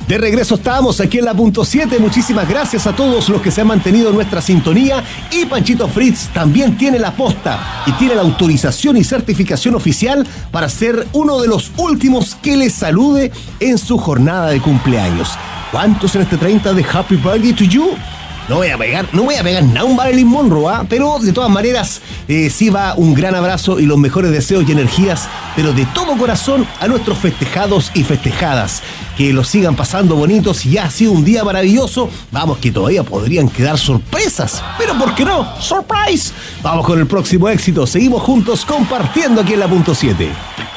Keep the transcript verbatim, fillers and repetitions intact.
De regreso estamos aquí en la punto siete. Muchísimas gracias a todos los que se han mantenido en nuestra sintonía. Y Panchito Fritz también tiene la posta y tiene la autorización y certificación oficial para ser uno de los últimos que les salude en su jornada de cumpleaños. ¿Cuántos en este treinta de Happy Birthday to You? No voy a pegar, no voy a pegar nada un Marilyn Monroe, ¿eh? Pero de todas maneras, eh, sí va un gran abrazo y los mejores deseos y energías, pero de todo corazón a nuestros festejados y festejadas. Que los sigan pasando bonitos y ya ha sido un día maravilloso. Vamos, que todavía podrían quedar sorpresas, pero ¿por qué no? ¡Surprise! Vamos con el próximo éxito. Seguimos juntos compartiendo aquí en la punto siete.